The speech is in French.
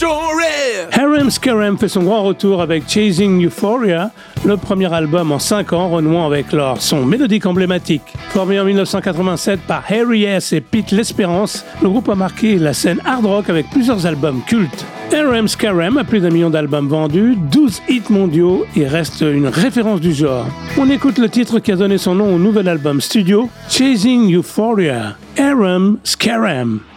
RM Scarem fait son grand retour avec Chasing Euphoria, le premier album en 5 ans renouant avec leur son mélodique emblématique. Formé en 1987 par Harry S. et Pete L'Espérance, le groupe a marqué la scène hard rock avec plusieurs albums cultes. RM Scarem a plus d'1 million d'albums vendus, 12 hits mondiaux et reste une référence du genre. On écoute le titre qui a donné son nom au nouvel album studio, Chasing Euphoria, RM Scarem.